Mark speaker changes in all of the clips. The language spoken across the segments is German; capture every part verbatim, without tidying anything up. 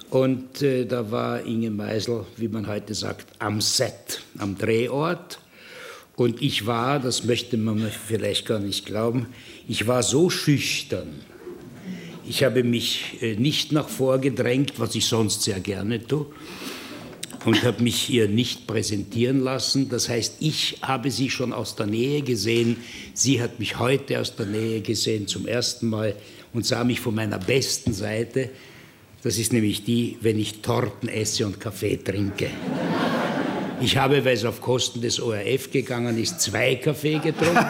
Speaker 1: Und äh, da war Inge Meisel, wie man heute sagt, am Set, am Drehort. Und ich war, das möchte man vielleicht gar nicht glauben, ich war so schüchtern. Ich habe mich äh, nicht nach vorgedrängt, was ich sonst sehr gerne tue, und habe mich ihr nicht präsentieren lassen. Das heißt, ich habe sie schon aus der Nähe gesehen. Sie hat mich heute aus der Nähe gesehen zum ersten Mal und sah mich von meiner besten Seite. Das ist nämlich die, wenn ich Torten esse und Kaffee trinke. Ich habe, weil es auf Kosten des O R F gegangen ist, zwei Kaffee getrunken.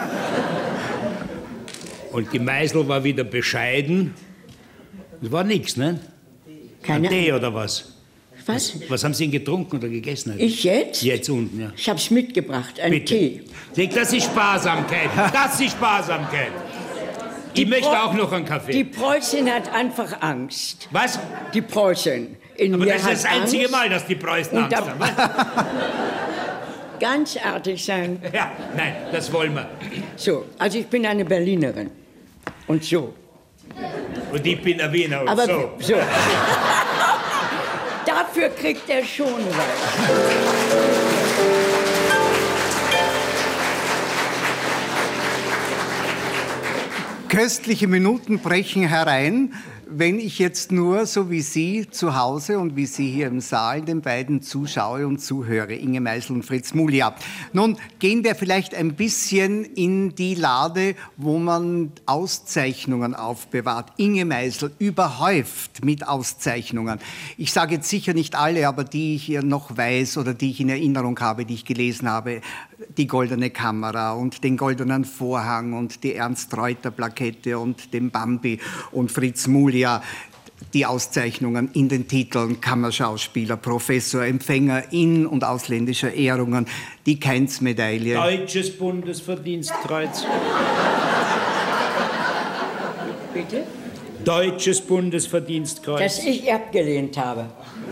Speaker 1: Und die Meisel war wieder bescheiden. Das war nichts, ne?
Speaker 2: Keine
Speaker 1: Tee oder was?
Speaker 2: Was?
Speaker 1: Was haben Sie denn getrunken oder gegessen? Heute?
Speaker 2: Ich jetzt?
Speaker 1: Jetzt unten, ja.
Speaker 2: Ich habe es mitgebracht, einen
Speaker 1: Bitte.
Speaker 2: Tee.
Speaker 1: Seht, das ist Sparsamkeit. Das ist Sparsamkeit.
Speaker 2: Die
Speaker 1: ich möchte
Speaker 2: Preu-
Speaker 1: auch noch einen Kaffee.
Speaker 2: Die Preußin hat einfach Angst.
Speaker 1: Was?
Speaker 2: Die Preußin. In
Speaker 1: Aber
Speaker 2: mir
Speaker 1: das ist das
Speaker 2: hat
Speaker 1: einzige
Speaker 2: Angst.
Speaker 1: Mal, dass die Preußen
Speaker 2: Und
Speaker 1: Angst
Speaker 2: da-
Speaker 1: haben. Was?
Speaker 2: Ganz artig sein.
Speaker 1: Ja, nein, das wollen wir.
Speaker 2: So, also ich bin eine Berlinerin. Und so.
Speaker 1: Und ich bin ein Wiener und
Speaker 2: Aber
Speaker 1: so.
Speaker 2: so. Dafür kriegt er schon was.
Speaker 3: Köstliche Minuten brechen herein, wenn ich jetzt nur, so wie Sie zu Hause und wie Sie hier im Saal, den beiden zuschaue und zuhöre, Inge Meisel und Fritz Mulia. Nun gehen wir vielleicht ein bisschen in die Lade, wo man Auszeichnungen aufbewahrt. Inge Meisel, überhäuft mit Auszeichnungen. Ich sage jetzt sicher nicht alle, aber die ich hier noch weiß oder die ich in Erinnerung habe, die ich gelesen habe. Die Goldene Kamera und den Goldenen Vorhang und die Ernst-Reuter-Plakette und den Bambi und Fritz Mulia, die Auszeichnungen in den Titeln Kammerschauspieler, Professor, Empfänger in- und ausländischer Ehrungen, die Kainz-Medaille.
Speaker 1: Deutsches Bundesverdienstkreuz.
Speaker 2: Bitte?
Speaker 1: Deutsches Bundesverdienstkreuz.
Speaker 2: Das ich abgelehnt habe.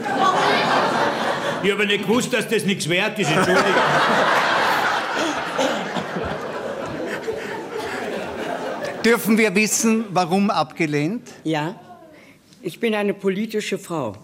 Speaker 1: Ich habe nicht gewusst, dass das nichts wert ist. Entschuldigung.
Speaker 3: Dürfen wir wissen, warum abgelehnt?
Speaker 2: Ja, ich bin eine politische Frau.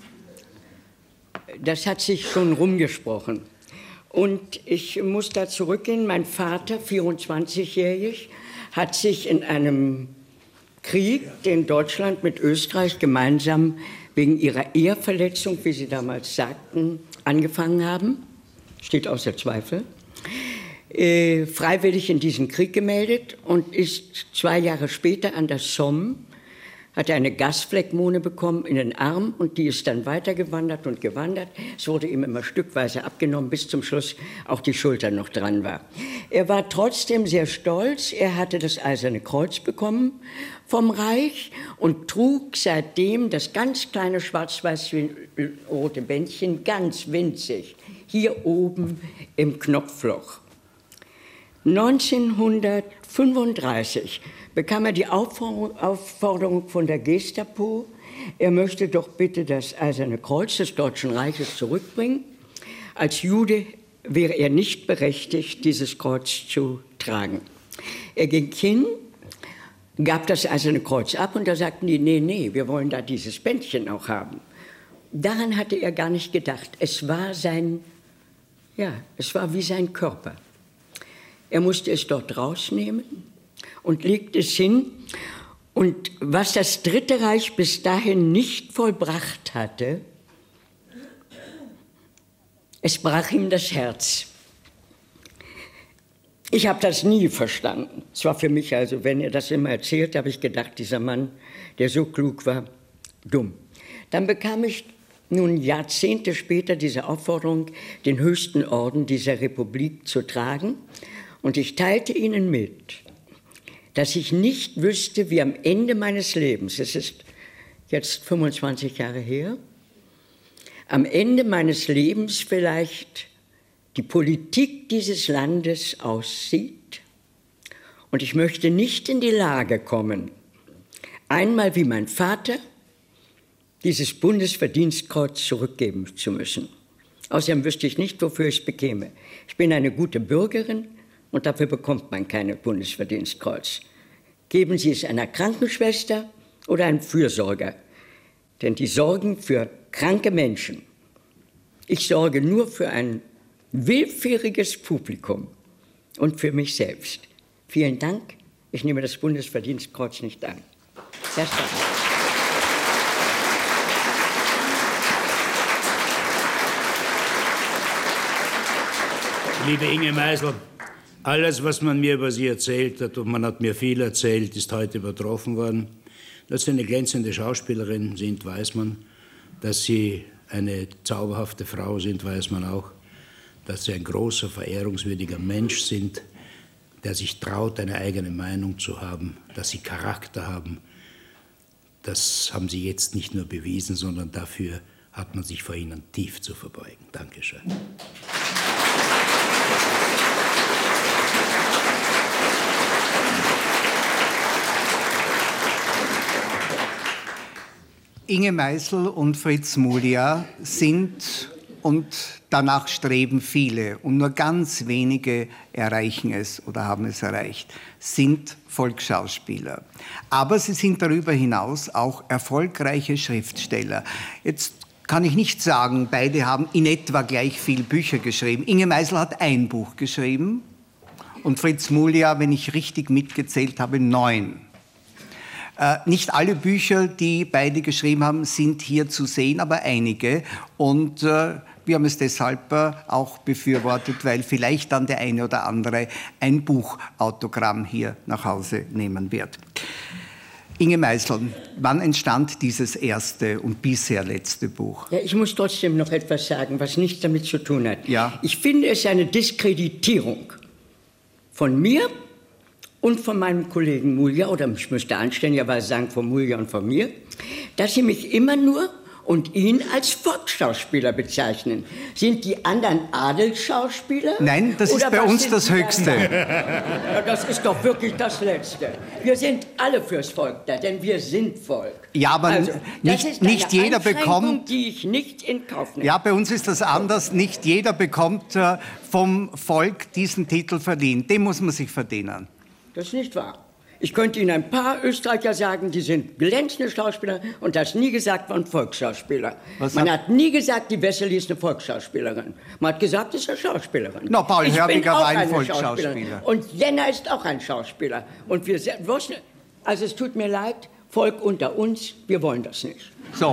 Speaker 2: Das hat sich schon rumgesprochen. Und ich muss da zurückgehen. Mein Vater, vierundzwanzigjährig, hat sich in einem Krieg, den Deutschland mit Österreich gemeinsam wegen ihrer Ehrverletzung, wie Sie damals sagten, angefangen haben, steht außer Zweifel, äh, freiwillig in diesen Krieg gemeldet und ist zwei Jahre später an der Somme, hat eine Gasfleckmone bekommen in den Arm und die ist dann weitergewandert und gewandert. Es wurde ihm immer stückweise abgenommen, bis zum Schluss auch die Schulter noch dran war. Er war trotzdem sehr stolz. Er hatte das Eiserne Kreuz bekommen vom Reich und trug seitdem das ganz kleine schwarz-weiß-rote Bändchen, ganz winzig, hier oben im Knopfloch. neunzehnhundertfünfunddreißig bekam er die Aufforderung von der Gestapo, er möchte doch bitte das Eiserne Kreuz des Deutschen Reiches zurückbringen. Als Jude wäre er nicht berechtigt, dieses Kreuz zu tragen. Er ging hin, gab das Eiserne Kreuz ab und da sagten die, nee, nee, wir wollen da dieses Bändchen auch haben. Daran hatte er gar nicht gedacht. Es war sein, ja, es war wie sein Körper. Er musste es dort rausnehmen und legte es hin. Und was das Dritte Reich bis dahin nicht vollbracht hatte, es brach ihm das Herz. Ich habe das nie verstanden. Es war für mich also, wenn er das immer erzählt, habe ich gedacht, dieser Mann, der so klug war, dumm. Dann bekam ich nun Jahrzehnte später diese Aufforderung, den höchsten Orden dieser Republik zu tragen. Und ich teilte ihnen mit, dass ich nicht wüsste, wie am Ende meines Lebens, es ist jetzt fünfundzwanzig Jahre her, am Ende meines Lebens vielleicht die Politik dieses Landes aussieht. Und ich möchte nicht in die Lage kommen, einmal wie mein Vater dieses Bundesverdienstkreuz zurückgeben zu müssen. Außerdem wüsste ich nicht, wofür ich es bekäme. Ich bin eine gute Bürgerin und dafür bekommt man kein Bundesverdienstkreuz. Geben Sie es einer Krankenschwester oder einem Fürsorger. Denn die sorgen für kranke Menschen. Ich sorge nur für ein willfähriges Publikum und für mich selbst. Vielen Dank. Ich nehme das Bundesverdienstkreuz nicht an. Das war's.
Speaker 1: Liebe Inge Meisel, alles, was man mir über Sie erzählt hat, und man hat mir viel erzählt, ist heute übertroffen worden. Dass Sie eine glänzende Schauspielerin sind, weiß man. Dass Sie eine zauberhafte Frau sind, weiß man auch. Dass Sie ein großer, verehrungswürdiger Mensch sind, der sich traut, eine eigene Meinung zu haben. Dass Sie Charakter haben. Das haben Sie jetzt nicht nur bewiesen, sondern dafür hat man sich vor Ihnen tief zu verbeugen. Dankeschön.
Speaker 3: Inge Meisel und Fritz Muliar sind, und danach streben viele, und nur ganz wenige erreichen es oder haben es erreicht, sind Volksschauspieler. Aber sie sind darüber hinaus auch erfolgreiche Schriftsteller. Jetzt kann ich nicht sagen, beide haben in etwa gleich viele Bücher geschrieben. Inge Meisel hat ein Buch geschrieben und Fritz Muliar, wenn ich richtig mitgezählt habe, neun. Äh, nicht alle Bücher, die beide geschrieben haben, sind hier zu sehen, aber einige. Und äh, wir haben es deshalb äh, auch befürwortet, weil vielleicht dann der eine oder andere ein Buchautogramm hier nach Hause nehmen wird. Inge Meisel, wann entstand dieses erste und bisher letzte Buch?
Speaker 2: Ja, ich muss trotzdem noch etwas sagen, was nichts damit zu tun hat.
Speaker 3: Ja.
Speaker 2: Ich finde es eine Diskreditierung von mir und von meinem Kollegen Muliar, oder ich müsste anständigerweise sagen von Muliar und von mir, dass Sie mich immer nur und ihn als Volksschauspieler bezeichnen. Sind die anderen Adelsschauspieler?
Speaker 3: Nein, das ist bei uns das Höchste.
Speaker 2: Ja, das ist doch wirklich das Letzte. Wir sind alle fürs Volk da, denn wir sind Volk.
Speaker 3: Ja, aber
Speaker 2: also,
Speaker 3: nicht,
Speaker 2: das ist
Speaker 3: nicht
Speaker 2: eine
Speaker 3: jeder bekommt...
Speaker 2: die ich nicht in Kauf nehme.
Speaker 3: Ja, bei uns ist das anders. Nicht jeder bekommt äh, vom Volk diesen Titel verdient. Den muss man sich verdienen.
Speaker 2: Das ist nicht wahr. Ich könnte Ihnen ein paar Österreicher sagen, die sind glänzende Schauspieler, und das nie gesagt waren Volksschauspieler.
Speaker 3: Was
Speaker 2: Man
Speaker 3: hat
Speaker 2: hat nie gesagt, die Wessely ist eine Volksschauspielerin. Man hat gesagt, es ist eine Schauspielerin.
Speaker 3: Na, Paul
Speaker 2: ich
Speaker 3: Hörbiger
Speaker 2: bin auch
Speaker 3: war ein
Speaker 2: eine
Speaker 3: Volksschauspieler.
Speaker 2: Schauspielerin. Und Jenner ist auch ein Schauspieler. Und wir, also es tut mir leid, Volk unter uns, wir wollen das nicht.
Speaker 3: So.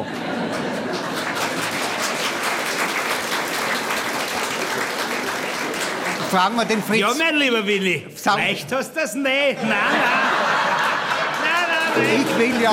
Speaker 3: Fragen wir den Fritz.
Speaker 1: Ja, mein lieber Willi,
Speaker 3: Sag-
Speaker 1: leicht hast du das nicht. Nein, nein. Nein, nein, nein.
Speaker 3: Ich will ja...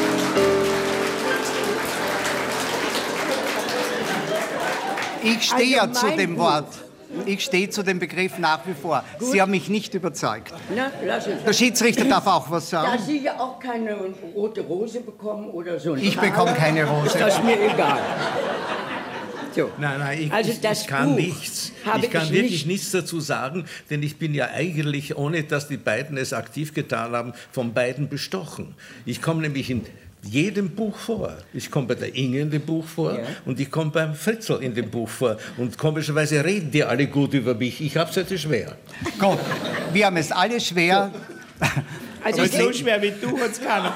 Speaker 3: Ich stehe ja
Speaker 2: Also
Speaker 3: zu
Speaker 2: mein
Speaker 3: dem
Speaker 2: Buch.
Speaker 3: Wort. Ich stehe zu dem Begriff nach wie vor. Sie haben mich nicht überzeugt.
Speaker 2: Na, lass es.
Speaker 3: Der Schiedsrichter darf auch was
Speaker 2: Da
Speaker 3: sagen.
Speaker 2: Sie ja auch keine rote Rose bekommen oder so ein
Speaker 3: Ich bekomme
Speaker 2: Taler,
Speaker 3: keine Rose.
Speaker 2: Ist das mir egal. So.
Speaker 4: Nein, nein, ich,
Speaker 2: Also
Speaker 4: ich,
Speaker 2: das
Speaker 4: ich kann
Speaker 2: Buch
Speaker 4: nichts.
Speaker 2: habe
Speaker 4: Ich kann
Speaker 2: ich
Speaker 4: wirklich
Speaker 2: nicht-
Speaker 4: nichts dazu sagen, denn ich bin ja eigentlich, ohne dass die beiden es aktiv getan haben, von beiden bestochen. Ich komme nämlich in jedem Buch vor. Ich komme bei der Inge in dem Buch vor,
Speaker 2: Ja.
Speaker 4: und ich komme beim Fritzl in dem Buch vor. Und komischerweise reden die alle gut über mich. Ich habe es heute schwer.
Speaker 3: Gut, wir haben es alle schwer.
Speaker 2: Also
Speaker 1: Aber
Speaker 2: ich
Speaker 1: so schwer wie du hat's keiner.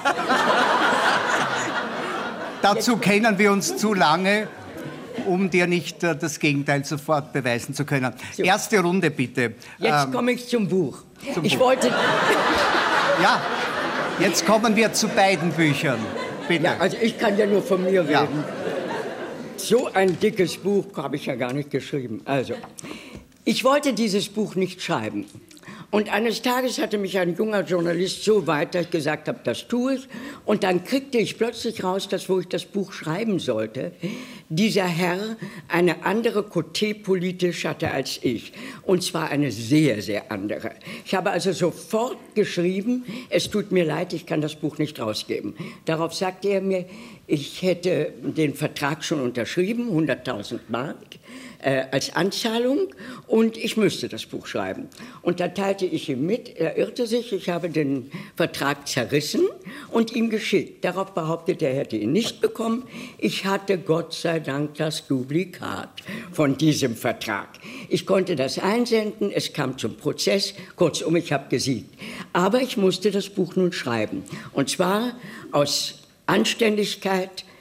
Speaker 3: Dazu kennen wir uns zu lange, um dir nicht äh, das Gegenteil sofort beweisen zu können.
Speaker 2: So.
Speaker 3: Erste Runde bitte.
Speaker 2: Jetzt
Speaker 3: Ähm,
Speaker 2: komme ich zum Buch.
Speaker 3: zum
Speaker 2: ich
Speaker 3: Buch.
Speaker 2: wollte...
Speaker 3: Ja, jetzt kommen wir zu beiden Büchern. Bitte.
Speaker 2: Ja, also ich kann ja nur von mir reden.
Speaker 3: Ja.
Speaker 2: So ein dickes Buch habe ich ja gar nicht geschrieben. Also, ich wollte dieses Buch nicht schreiben. Und eines Tages hatte mich ein junger Journalist so weit, dass ich gesagt habe, das tue ich. Und dann kriegte ich plötzlich raus, dass, wo ich das Buch schreiben sollte, dieser Herr eine andere Côté politisch hatte als ich. Und zwar eine sehr, sehr andere. Ich habe also sofort geschrieben, es tut mir leid, ich kann das Buch nicht rausgeben. Darauf sagte er mir, ich hätte den Vertrag schon unterschrieben, hunderttausend Mark. Äh, als Anzahlung, und ich müsste das Buch schreiben. Und da teilte ich ihm mit, er irrte sich, ich habe den Vertrag zerrissen und ihm geschickt. Darauf behauptet er, er hätte ihn nicht bekommen. Ich hatte Gott sei Dank das Duplikat von diesem Vertrag. Ich konnte das einsenden, es kam zum Prozess, kurzum, ich habe gesiegt. Aber ich musste das Buch nun schreiben. Und zwar aus Anständigkeit,